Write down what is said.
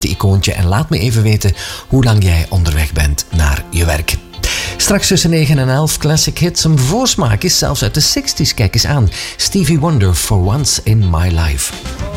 icoontje en laat me even weten hoe lang jij onderweg bent naar je werk. Straks tussen 9 en 11 classic hits. Een voorsmaak is zelfs uit de 60s. Kijk eens aan. Stevie Wonder, For Once in My Life.